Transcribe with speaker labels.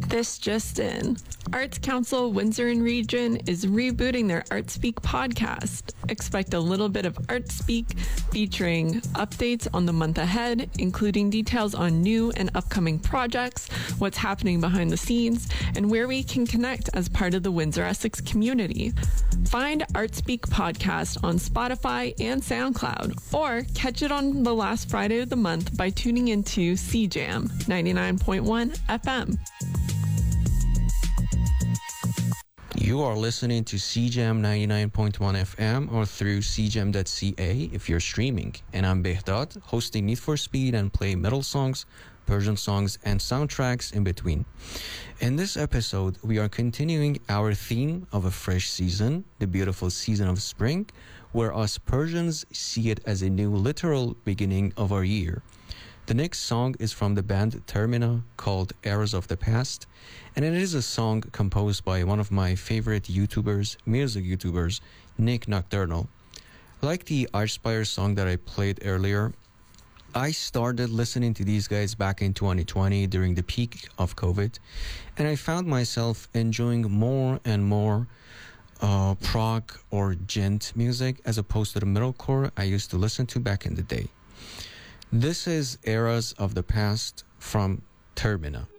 Speaker 1: This just in. Arts Council Windsor and Region is rebooting their Art Speak podcast. Expect a little bit of Art Speak featuring updates on the month ahead, including details on new and upcoming projects, what's happening behind the scenes, and where we can connect as part of the Windsor Essex community. Find Art Speak podcast on Spotify and SoundCloud, or catch it on the last Friday of the month by tuning into CJAM 99.1 FM.
Speaker 2: You are listening to CJAM 99.1 FM or through cjam.ca if you're streaming. And I'm Behdad, hosting Need for Speed and play metal songs, Persian songs, and soundtracks in between. In this episode, we are continuing our theme of a fresh season, the beautiful season of spring, where us Persians see it as a new literal beginning of our year. The next song is from the band Termina called Eras of the Past, and it is a song composed by one of my favorite YouTubers, music YouTubers, Nick Nocturnal. Like the Archspire song that I played earlier, I started listening to these guys back in 2020 during the peak of COVID, and I found myself enjoying more and more prog or gent music as opposed to the metalcore I used to listen to back in the day. This is Eras of the Past from Termina.